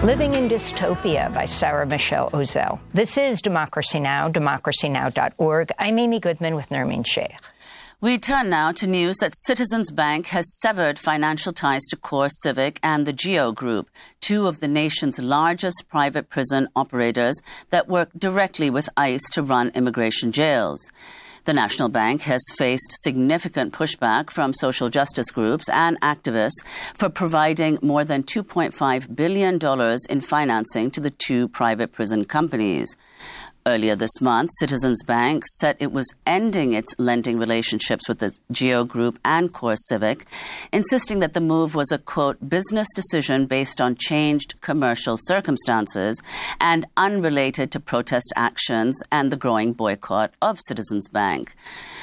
Living in Dystopia by Sarah Michelle Ozell. This is Democracy Now!, democracynow.org. I'm Amy Goodman with Nermeen Sheikh. We turn now to news that Citizens Bank has severed financial ties to CoreCivic and the GEO Group, two of the nation's largest private prison operators that work directly with ICE to run immigration jails. The National Bank has faced significant pushback from social justice groups and activists for providing more than $2.5 billion in financing to the two private prison companies. Earlier this month, Citizens Bank said it was ending its lending relationships with the GEO Group and CoreCivic, insisting that the move was a, quote, business decision based on changed commercial circumstances and unrelated to protest actions and the growing boycott of Citizens Bank.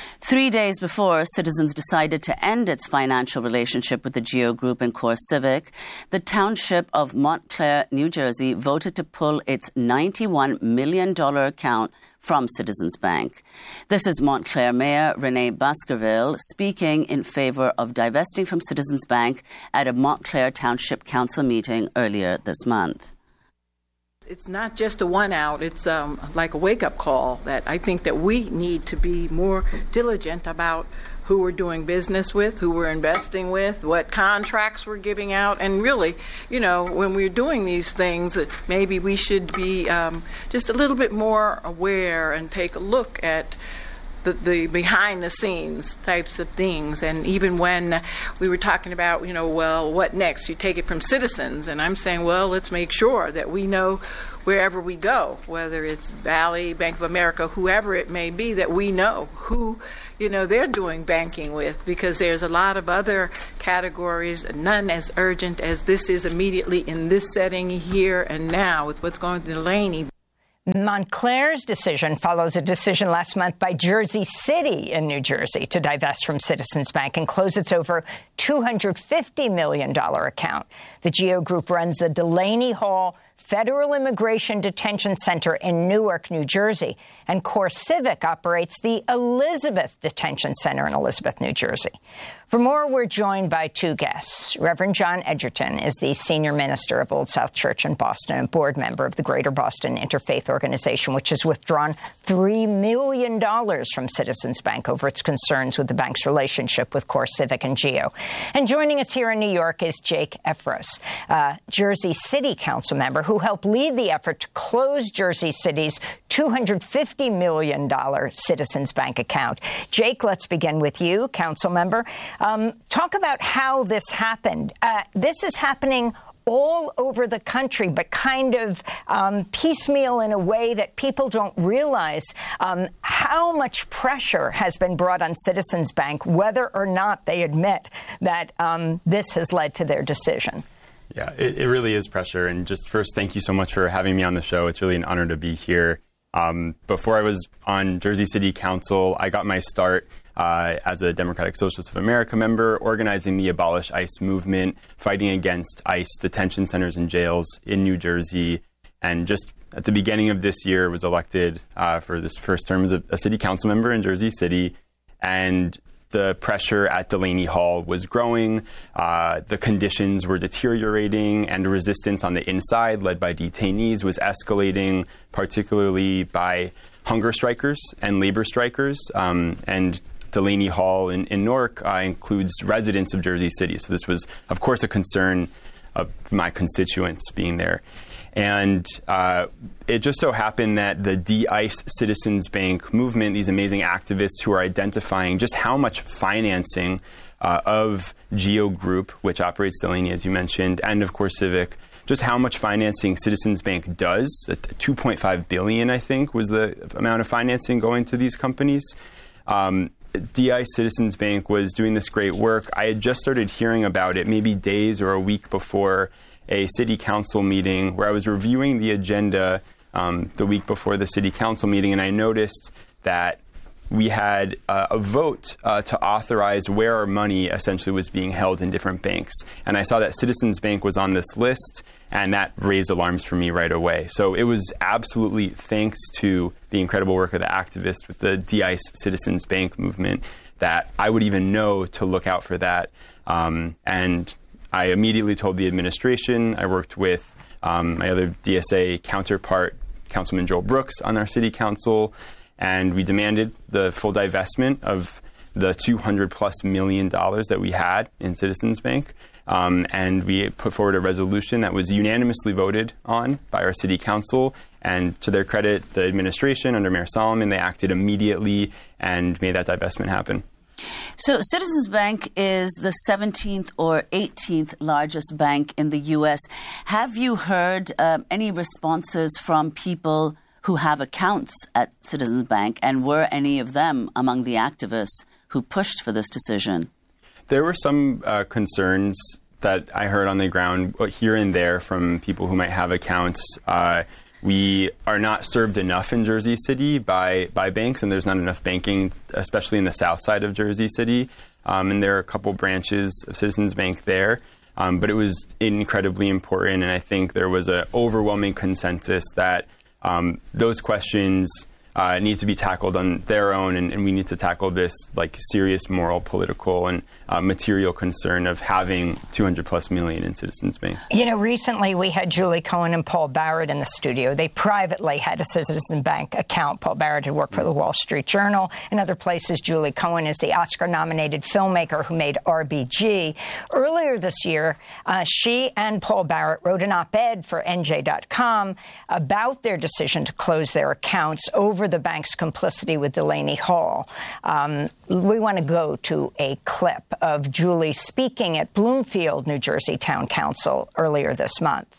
3 days before Citizens decided to end its financial relationship with the GEO Group and CoreCivic, the township of Montclair, New Jersey, voted to pull its $91 million account from Citizens Bank. This is Montclair Mayor Renee Baskerville speaking in favor of divesting from Citizens Bank at a Montclair Township Council meeting earlier this month. It's not just a one out, it's like a wake-up call that I think that we need to be more diligent about who we're doing business with, who we're investing with, what contracts we're giving out. And really, you know, when we're doing these things, maybe we should be just a little bit more aware and take a look at the behind-the-scenes types of things. And even when we were talking about, you know, well, what next? You take it from Citizens. And I'm saying, well, let's make sure that we know wherever we go, whether it's Valley, Bank of America, whoever it may be, that we know who, you know, they're doing banking with, because there's a lot of other categories, none as urgent as this is immediately in this setting here and now with what's going on in Delaney. Montclair's decision follows a decision last month by Jersey City in New Jersey to divest from Citizens Bank and close its over $250 million account. The GEO Group runs the Delaney Hall Federal Immigration Detention Center in Newark, New Jersey, and CoreCivic operates the Elizabeth Detention Center in Elizabeth, New Jersey. For more, we're joined by two guests. Reverend John Edgerton is the senior minister of Old South Church in Boston and board member of the Greater Boston Interfaith Organization, which has withdrawn $3 million from Citizens Bank over its concerns with the bank's relationship with CoreCivic and GEO. And joining us here in New York is Jake Efros, Jersey City council member who helped lead the effort to close Jersey City's $250 million Citizens Bank account. Jake, let's begin with you, council member. Talk about how this happened. This is happening all over the country, but kind of piecemeal in a way that people don't realize how much pressure has been brought on Citizens Bank, whether or not they admit that this has led to their decision. Yeah, it really is pressure. And just first, thank you so much for having me on the show. It's really an honor to be here. Before I was on Jersey City Council, I got my start as a Democratic Socialist of America member, organizing the Abolish ICE movement, fighting against ICE detention centers and jails in New Jersey. And just at the beginning of this year, was elected for this first term as a city council member in Jersey City. And the pressure at Delaney Hall was growing, the conditions were deteriorating, and the resistance on the inside, led by detainees, was escalating, particularly by hunger strikers and labor strikers. And Delaney Hall in Newark includes residents of Jersey City. So this was, of course, a concern of my constituents being there. And it just so happened that the De-ICE Citizens Bank movement, these amazing activists who are identifying just how much financing of GEO Group, which operates Delaney, as you mentioned, and of course Civic, just how much financing Citizens Bank does. $2.5 billion, I think, was the amount of financing going to these companies. De-ICE Citizens Bank was doing this great work. I had just started hearing about it maybe days or a week before a city council meeting where I was reviewing the agenda the week before the city council meeting, and I noticed that we had a vote to authorize where our money essentially was being held in different banks. And I saw that Citizens Bank was on this list, and that raised alarms for me right away. So it was absolutely thanks to the incredible work of the activists with the De-ICE Citizens Bank movement that I would even know to look out for that. And I immediately told the administration. I worked with my other DSA counterpart, Councilman Joel Brooks, on our city council, and we demanded the full divestment of the $200+ million that we had in Citizens Bank. And we put forward a resolution that was unanimously voted on by our city council. And to their credit, the administration under Mayor Solomon, they acted immediately and made that divestment happen. So Citizens Bank is the 17th or 18th largest bank in the U.S. Have you heard any responses from people who have accounts at Citizens Bank, and were any of them among the activists who pushed for this decision? There were some concerns that I heard on the ground here and there from people who might have accounts. We are not served enough in Jersey City by banks, and there's not enough banking, especially in the south side of Jersey City. And there are a couple branches of Citizens Bank there. But it was incredibly important, and I think there was an overwhelming consensus that those questions needs to be tackled on their own, and we need to tackle this like serious moral, political, and material concern of having $200+ million in Citizens Bank. You know, recently we had Julie Cohen and Paul Barrett in the studio. They privately had a Citizens Bank account. Paul Barrett had worked for the Wall Street Journal and other places. Julie Cohen is the Oscar-nominated filmmaker who made RBG. Earlier this year, she and Paul Barrett wrote an op-ed for NJ.com about their decision to close their accounts over the bank's complicity with Delaney Hall. We want to go to a clip of Julie speaking at Bloomfield, New Jersey Town Council earlier this month.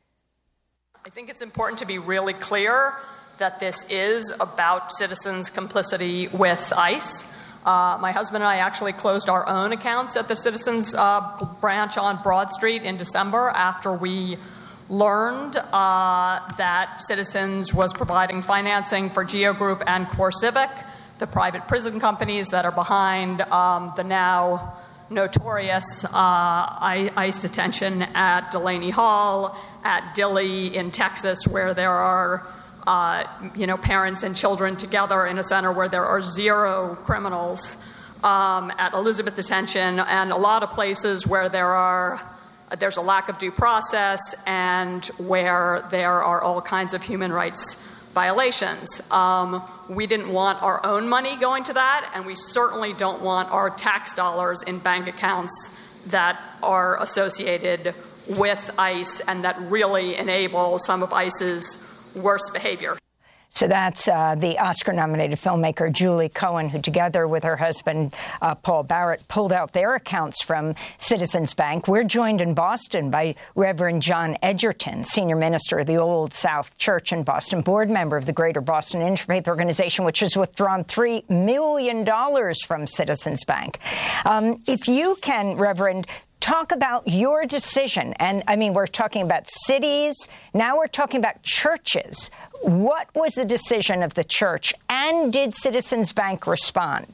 I think it's important to be really clear that this is about Citizens' complicity with ICE. My husband and I actually closed our own accounts at the Citizens branch on Broad Street in December after we learned that Citizens was providing financing for GEO Group and CoreCivic, the private prison companies that are behind the now notorious ICE detention at Delaney Hall, at Dilley in Texas, where there are parents and children together in a center where there are 0 criminals, at Elizabeth Detention, and a lot of places where there's a lack of due process and where there are all kinds of human rights violations. We didn't want our own money going to that, and we certainly don't want our tax dollars in bank accounts that are associated with ICE and that really enable some of ICE's worst behavior. So that's the Oscar-nominated filmmaker Julie Cohen, who together with her husband, Paul Barrett, pulled out their accounts from Citizens Bank. We're joined in Boston by Reverend John Edgerton, senior minister of the Old South Church in Boston, board member of the Greater Boston Interfaith Organization, which has withdrawn $3 million from Citizens Bank. If you can, Reverend, talk about your decision. And, I mean, we're talking about cities. Now we're talking about churches. What was the decision of the church? And did Citizens Bank respond?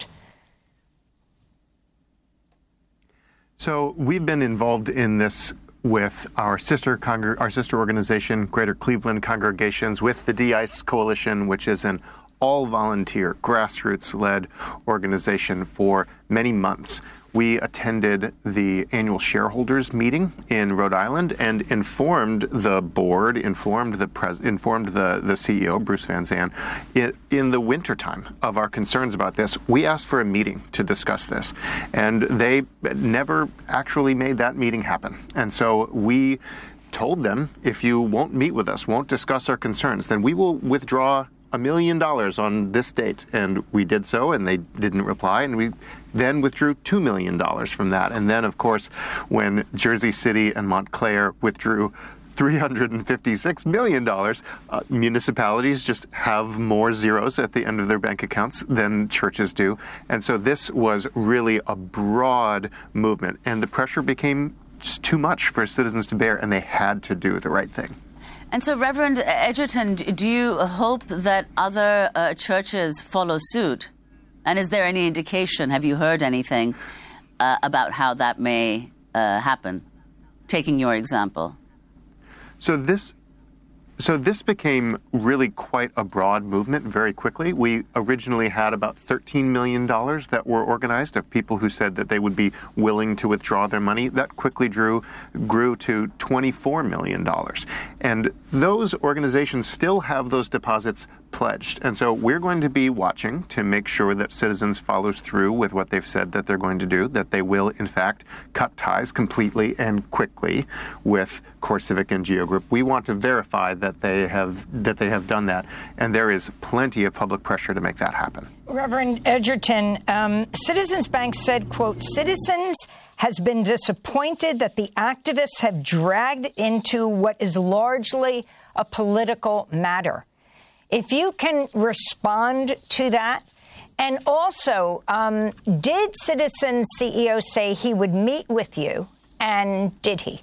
So we've been involved in this with our sister organization, Greater Cleveland Congregations, with the De-ICE Coalition, which is an all-volunteer, grassroots-led organization for many months. We attended the annual shareholders meeting in Rhode Island and informed the board, informed the CEO, Bruce Van Zandt, in the wintertime of our concerns about this. We asked for a meeting to discuss this, and they never actually made that meeting happen. And so we told them, if you won't meet with us, won't discuss our concerns, then we will withdraw $1 million on this date. And we did so, and they didn't reply, and we then withdrew $2 million from that. And then, of course, when Jersey City and Montclair withdrew $356 million, municipalities just have more zeros at the end of their bank accounts than churches do. And so this was really a broad movement, and the pressure became just too much for citizens to bear, and they had to do the right thing. And so, Reverend Edgerton, do you hope that other churches follow suit? And is there any indication, have you heard anything about how that may happen, taking your example? So this So this became really quite a broad movement very quickly. We originally had about $13 million that were organized of people who said that they would be willing to withdraw their money. That quickly grew to $24 million. And those organizations still have those deposits pledged. And so we're going to be watching to make sure that Citizens follows through with what they've said that they're going to do, that they will, in fact, cut ties completely and quickly with CoreCivic and GEO Group. We want to verify that they have done that, and there is plenty of public pressure to make that happen. Reverend Edgerton, Citizens Bank said, quote, Citizens has been disappointed that the activists have dragged into what is largely a political matter. If you can respond to that. And also, did Citizens CEO say he would meet with you, and did he?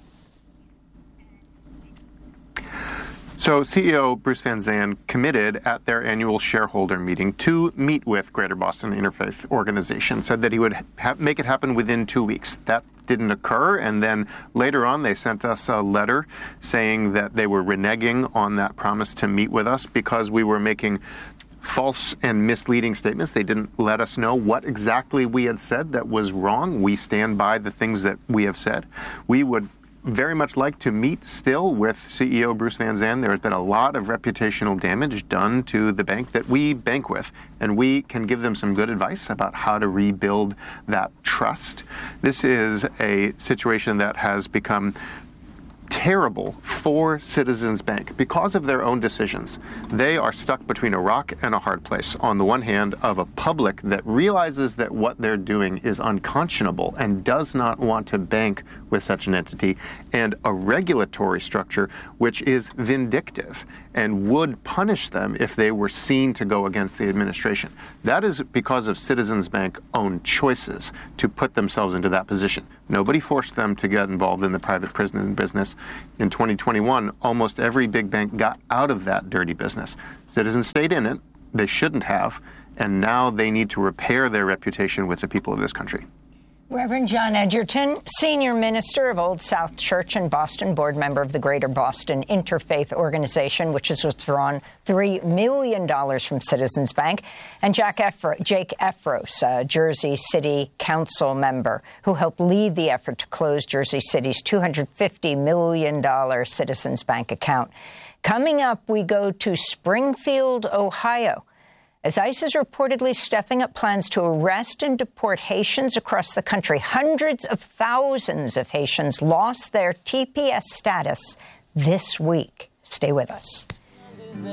So CEO Bruce Van Zandt committed at their annual shareholder meeting to meet with Greater Boston Interfaith Organization, said that he would make it happen within 2 weeks. That didn't occur, and then later on they sent us a letter saying that they were reneging on that promise to meet with us because we were making false and misleading statements. They didn't let us know what exactly we had said that was wrong. We stand by the things that we have said. We would very much like to meet still with CEO Bruce Van Zandt. There has been a lot of reputational damage done to the bank that we bank with, and we can give them some good advice about how to rebuild that trust. This is a situation that has become terrible for Citizens Bank because of their own decisions. They are stuck between a rock and a hard place. On the one hand, of a public that realizes that what they're doing is unconscionable and does not want to bank with such an entity, and a regulatory structure which is vindictive and would punish them if they were seen to go against the administration. That is because of Citizens Bank's own choices to put themselves into that position. Nobody forced them to get involved in the private prison business. In 2021, almost every big bank got out of that dirty business. Citizens stayed in it. They shouldn't have. And now they need to repair their reputation with the people of this country. Reverend John Edgerton, senior minister of Old South Church in Boston, board member of the Greater Boston Interfaith Organization, which has withdrawn $3 million from Citizens Bank, and Jake Efros, Jersey City Council member, who helped lead the effort to close Jersey City's $250 million Citizens Bank account. Coming up, we go to Springfield, Ohio, as ICE is reportedly stepping up plans to arrest and deport Haitians across the country. Hundreds of thousands of Haitians lost their TPS status this week. Stay with us.